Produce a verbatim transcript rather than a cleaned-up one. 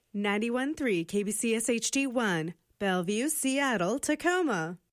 ninety-one point three K B C S H D one, Bellevue, Seattle, Tacoma.